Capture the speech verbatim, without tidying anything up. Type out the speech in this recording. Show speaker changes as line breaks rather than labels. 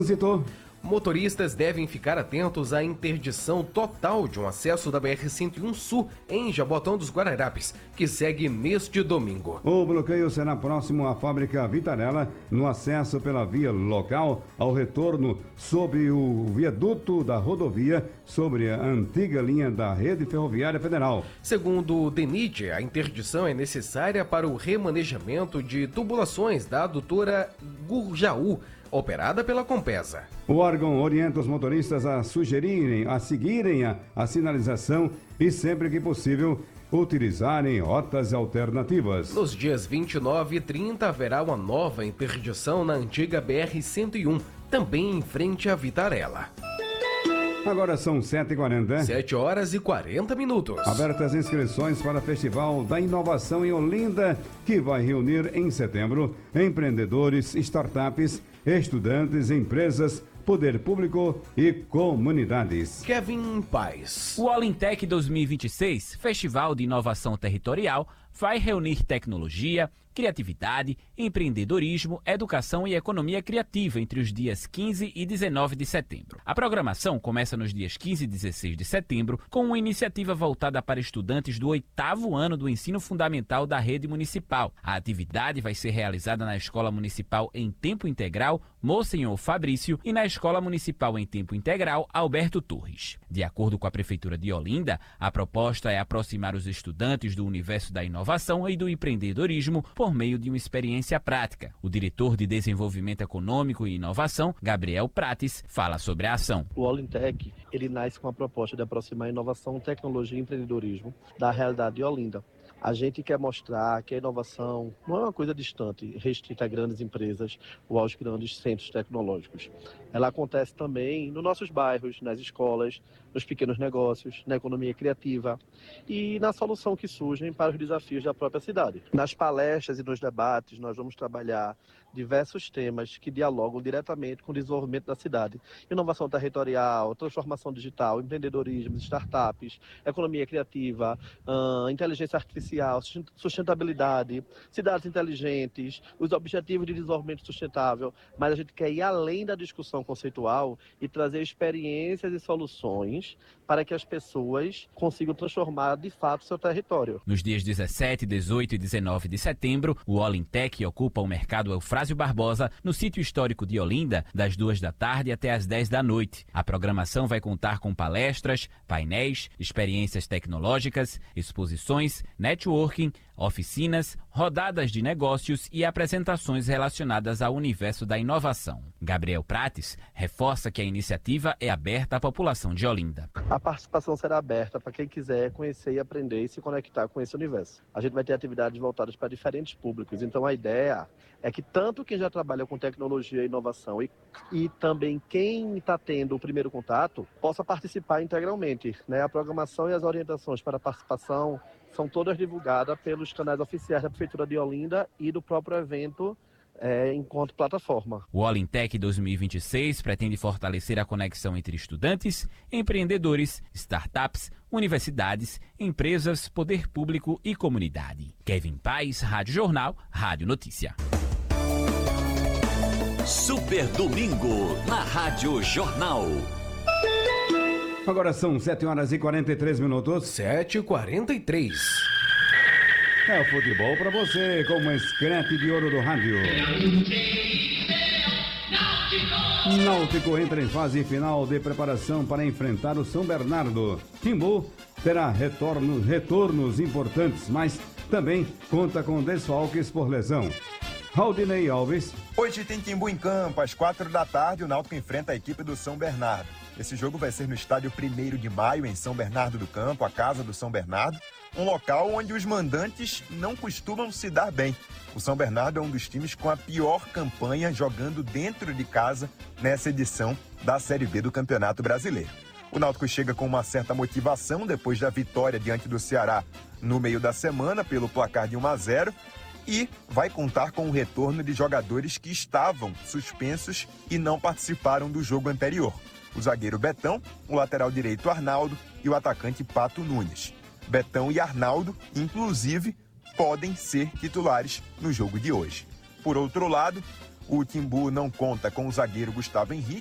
Citou.
Motoristas devem ficar atentos à interdição total de um acesso da B R cento e um Sul em Jabotão dos Guararapes, que segue neste domingo.
O bloqueio será próximo à fábrica Vitarella, no acesso pela via local ao retorno sobre o viaduto da rodovia sobre a antiga linha da Rede Ferroviária Federal.
Segundo o DENIT, a interdição é necessária para o remanejamento de tubulações da adutora Gurjaú, operada pela Compesa.
O órgão orienta os motoristas a sugerirem, a seguirem a, a sinalização e, sempre que possível, utilizarem rotas alternativas.
Nos dias vinte e nove e trinta haverá uma nova interdição na antiga B R cento e um, também em frente à Vitarella.
Agora são sete e quarenta.
sete horas e quarenta minutos.
Abertas inscrições para o Festival da Inovação em Olinda, que vai reunir em setembro empreendedores, startups, estudantes, empresas, poder público e comunidades.
Kevin Paes.
O Olintec dois mil e vinte e seis, Festival de Inovação Territorial, vai reunir tecnologia, criatividade, empreendedorismo, educação e economia criativa entre os dias quinze e dezenove de setembro. A programação começa nos dias quinze e dezesseis de setembro com uma iniciativa voltada para estudantes do oitavo ano do ensino fundamental da rede municipal. A atividade vai ser realizada na Escola Municipal em Tempo Integral Monsenhor Fabrício e na Escola Municipal em Tempo Integral Alberto Torres. De acordo com a Prefeitura de Olinda, a proposta é aproximar os estudantes do universo da inovação e do empreendedorismo por meio de uma experiência prática. O diretor de Desenvolvimento Econômico e Inovação, Gabriel Prates, fala sobre a ação.
O Olintec, ele nasce com a proposta de aproximar inovação, tecnologia e empreendedorismo da realidade de Olinda. A gente quer mostrar que a inovação não é uma coisa distante, restrita a grandes empresas ou aos grandes centros tecnológicos. Ela acontece também nos nossos bairros, nas escolas, nos pequenos negócios, na economia criativa e na solução que surgem para os desafios da própria cidade. Nas palestras e nos debates, nós vamos trabalhar diversos temas que dialogam diretamente com o desenvolvimento da cidade. Inovação territorial, transformação digital, empreendedorismo, startups, economia criativa, uh, inteligência artificial, sustentabilidade, cidades inteligentes, os objetivos de desenvolvimento sustentável, mas a gente quer ir além da discussão conceitual e trazer experiências e soluções para que as pessoas consigam transformar de fato seu território.
Nos dias dezessete, dezoito e dezenove de setembro, o Olintec ocupa o mercado Eufrásio Barbosa, no sítio histórico de Olinda, das duas da tarde até as dez da noite. A programação vai contar com palestras, painéis, experiências tecnológicas, exposições, networking, oficinas, rodadas de negócios e apresentações relacionadas ao universo da inovação. Gabriel Prates reforça que a iniciativa é aberta à população de Olinda.
A participação será aberta para quem quiser conhecer e aprender e se conectar com esse universo. A gente vai ter atividades voltadas para diferentes públicos, então a ideia é que tanto quem já trabalha com tecnologia e inovação e, e também quem está tendo o primeiro contato possa participar integralmente, né? A programação e as orientações para a participação são todas divulgadas pelos canais oficiais da Prefeitura de Olinda e do próprio evento É, enquanto plataforma.
O Olintec dois mil e vinte e seis pretende fortalecer a conexão entre estudantes, empreendedores, startups, universidades, empresas, poder público e comunidade. Kevin Paes, Rádio Jornal, Rádio Notícia.
Super Domingo, na Rádio Jornal.
Agora são sete horas e quarenta e três minutos.
sete e quarenta e três.
É o futebol para você, com uma escrete de ouro do rádio. Náutico entra em fase final de preparação para enfrentar o São Bernardo. Timbu terá retorno, retornos importantes, mas também conta com desfalques por lesão. Raudinei Alves.
Hoje tem Timbu em campo, às quatro da tarde, o Náutico enfrenta a equipe do São Bernardo. Esse jogo vai ser no estádio primeiro de maio, em São Bernardo do Campo, a casa do São Bernardo, um local onde os mandantes não costumam se dar bem. O São Bernardo é um dos times com a pior campanha jogando dentro de casa nessa edição da Série B do Campeonato Brasileiro. O Náutico chega com uma certa motivação depois da vitória diante do Ceará no meio da semana pelo placar de um a zero e vai contar com o retorno de jogadores que estavam suspensos e não participaram do jogo anterior. O zagueiro Betão, o lateral direito Arnaldo e o atacante Pato Nunes. Betão e Arnaldo, inclusive, podem ser titulares no jogo de hoje. Por outro lado, O Timbu não conta com o zagueiro Gustavo Henrique,